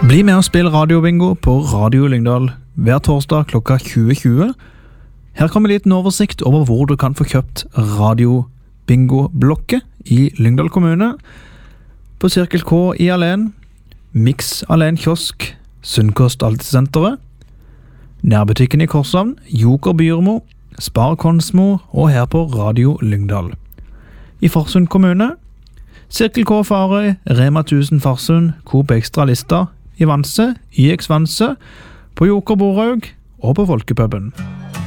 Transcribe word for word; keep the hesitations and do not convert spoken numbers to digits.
Bli med og spill radiobingo på Radio Lyngdal hver torsdag klokka tjue tjue. Her kommer en liten oversikt over hvor du kan få kjøpt radiobingo-blokket i Lyngdal kommune. På Cirkel K i Alen, Mix Alen Kiosk, Sunnkost Altesenteret, nærbutikken i Korshavn, Joker Byrmo, Spar Konsmo og her på Radio Lyngdal. I Farsund kommune, Cirkel K Farøy, Rema tusen Farsund, Coop Extra Lista, i Vanse, Y X Vanse, på Joker Borhaug og på Folkepuben.